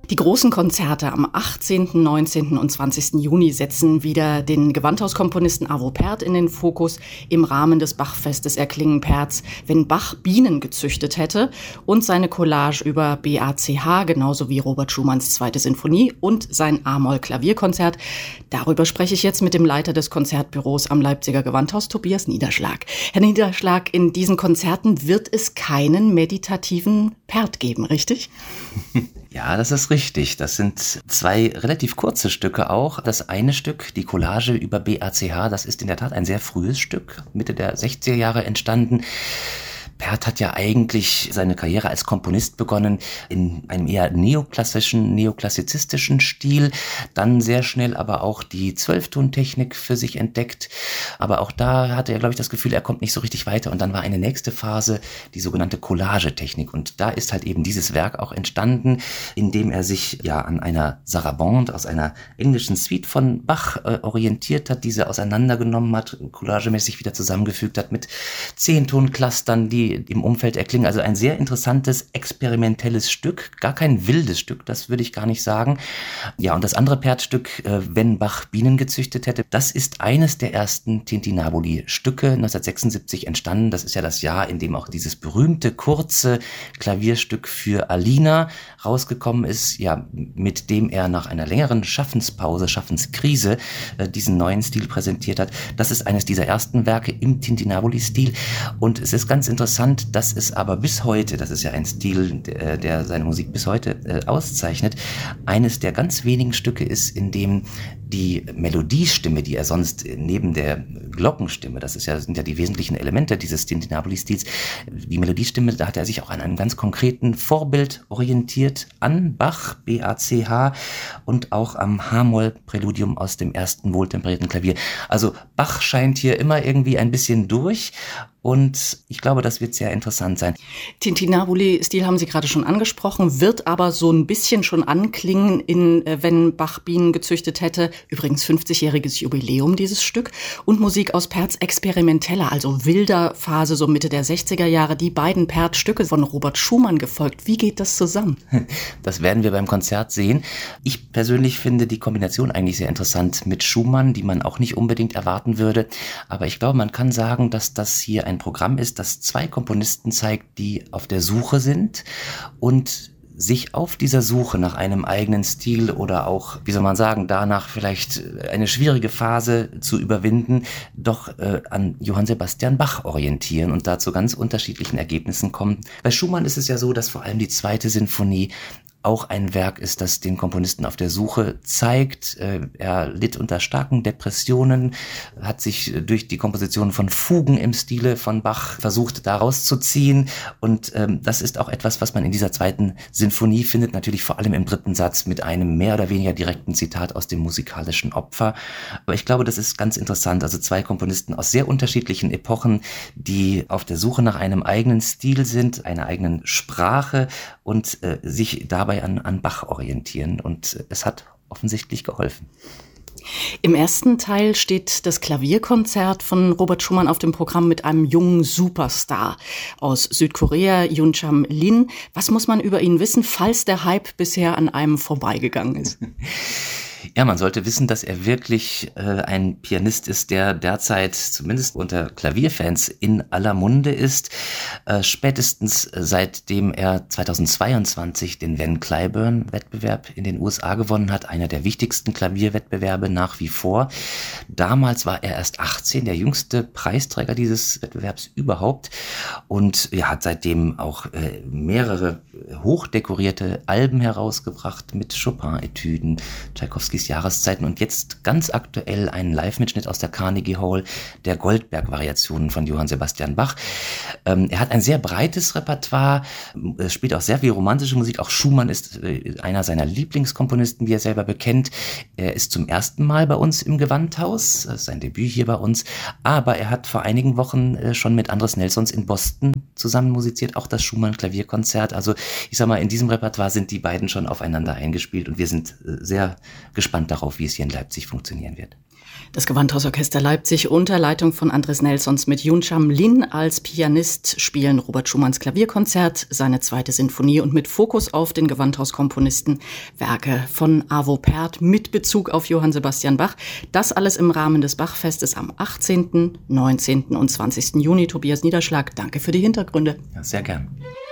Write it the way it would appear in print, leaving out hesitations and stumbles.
Die großen Konzerte am 18., 19. und 20. Juni setzen wieder den Gewandhauskomponisten Arvo Pärt in den Fokus. Im Rahmen des Bachfestes erklingen Pärts "Wenn Bach Bienen gezüchtet hätte" und seine Collage über BACH, genauso wie Robert Schumanns 2. Sinfonie und sein A-Moll-Klavierkonzert. Darüber spreche ich jetzt mit dem Leiter des Konzertbüros am Leipziger Gewandhaus, Tobias Niederschlag. Herr Niederschlag, in diesen Konzerten wird es keinen meditativen Pärt geben, richtig? Ja, das ist richtig. Das sind zwei relativ kurze Stücke auch. Das eine Stück, die Collage über BACH, das ist in der Tat ein sehr frühes Stück, Mitte der 60er Jahre entstanden. Pärt hat ja eigentlich seine Karriere als Komponist begonnen in einem eher neoklassizistischen Stil, dann sehr schnell aber auch die Zwölftontechnik für sich entdeckt. Aber auch da hatte er, glaube ich, das Gefühl, er kommt nicht so richtig weiter. Und dann war eine nächste Phase, die sogenannte Collagetechnik. Und da ist halt eben dieses Werk auch entstanden, in dem er sich ja an einer Sarabande aus einer englischen Suite von Bach orientiert hat, diese auseinandergenommen hat, collagemäßig wieder zusammengefügt hat mit 10-Ton-Clustern, die im Umfeld erklingen. Also ein sehr interessantes, experimentelles Stück. Gar kein wildes Stück, das würde ich gar nicht sagen. Ja, und das andere Pärt-Stück, Wenn Bach Bienen gezüchtet hätte, das ist eines der ersten Tintinabuli-Stücke, 1976 entstanden. Das ist ja das Jahr, in dem auch dieses berühmte, kurze Klavierstück für Alina rausgekommen ist, ja, mit dem er nach einer längeren Schaffenskrise, diesen neuen Stil präsentiert hat. Das ist eines dieser ersten Werke im Tintinabuli-Stil. Und es ist ganz interessant, dass es aber bis heute, das ist ja ein Stil, der seine Musik bis heute auszeichnet, eines der ganz wenigen Stücke ist, in dem die Melodiestimme, die er sonst neben der Glockenstimme, sind ja die wesentlichen Elemente dieses Tintinabuli-Stils, die Melodiestimme, da hat er sich auch an einem ganz konkreten Vorbild orientiert, an Bach, BACH und auch am H-Moll-Präludium aus dem ersten wohltemperierten Klavier. Also Bach scheint hier immer irgendwie ein bisschen durch. Und ich glaube, das wird sehr interessant sein. Tintinabuli-Stil haben Sie gerade schon angesprochen, wird aber so ein bisschen schon anklingen in Wenn Bach Bienen gezüchtet hätte. Übrigens 50-jähriges Jubiläum dieses Stück. Und Musik aus Pärts experimenteller, also wilder Phase, so Mitte der 60er Jahre. Die beiden Pärt-Stücke von Robert Schumann gefolgt. Wie geht das zusammen? Das werden wir beim Konzert sehen. Ich persönlich finde die Kombination eigentlich sehr interessant mit Schumann, die man auch nicht unbedingt erwarten würde. Aber ich glaube, man kann sagen, dass das hier ein Programm ist, das zwei Komponisten zeigt, die auf der Suche sind und sich auf dieser Suche nach einem eigenen Stil oder auch, wie soll man sagen, danach vielleicht eine schwierige Phase zu überwinden, doch an Johann Sebastian Bach orientieren und da zu ganz unterschiedlichen Ergebnissen kommen. Bei Schumann ist es ja so, dass vor allem die 2. Sinfonie auch ein Werk ist, das den Komponisten auf der Suche zeigt. Er litt unter starken Depressionen, hat sich durch die Komposition von Fugen im Stile von Bach versucht, da rauszuziehen. Und das ist auch etwas, was man in dieser 2. Sinfonie findet, natürlich vor allem im 3. Satz mit einem mehr oder weniger direkten Zitat aus dem musikalischen Opfer. Aber ich glaube, das ist ganz interessant. Also 2 Komponisten aus sehr unterschiedlichen Epochen, die auf der Suche nach einem eigenen Stil sind, einer eigenen Sprache und sich dabei an Bach orientieren. Und es hat offensichtlich geholfen. Im ersten Teil steht das Klavierkonzert von Robert Schumann auf dem Programm mit einem jungen Superstar aus Südkorea, Yoon Cham Lin. Was muss man über ihn wissen, falls der Hype bisher an einem vorbeigegangen ist? Ja, man sollte wissen, dass er wirklich ein Pianist ist, der derzeit zumindest unter Klavierfans in aller Munde ist. Spätestens seitdem er 2022 den Van Cliburn-Wettbewerb in den USA gewonnen hat, einer der wichtigsten Klavierwettbewerbe nach wie vor. Damals war er erst 18, der jüngste Preisträger dieses Wettbewerbs überhaupt und hat seitdem auch mehrere hochdekorierte Alben herausgebracht mit Chopin-Etüden, Tschaikowskis Jahreszeiten und jetzt ganz aktuell einen Live-Mitschnitt aus der Carnegie Hall der Goldberg-Variationen von Johann Sebastian Bach. Er hat ein sehr breites Repertoire, spielt auch sehr viel romantische Musik. Auch Schumann ist einer seiner Lieblingskomponisten, wie er selber bekennt. Er ist zum ersten Mal bei uns im Gewandhaus, das ist sein Debüt hier bei uns, aber er hat vor einigen Wochen schon mit Andres Nelsons in Boston zusammen musiziert, auch das Schumann-Klavierkonzert. Also ich sag mal, in diesem Repertoire sind die beiden schon aufeinander eingespielt und wir sind sehr gespannt darauf, wie es hier in Leipzig funktionieren wird. Das Gewandhausorchester Leipzig unter Leitung von Andres Nelsons mit Yoon Cham Lin als Pianist spielen Robert Schumanns Klavierkonzert, seine 2. Sinfonie und mit Fokus auf den Gewandhauskomponisten Werke von Arvo Pärt mit Bezug auf Johann Sebastian Bach. Das alles im Rahmen des Bachfestes am 18., 19. und 20. Juni. Tobias Niederschlag, danke für die Hintergründe. Ja, sehr gern.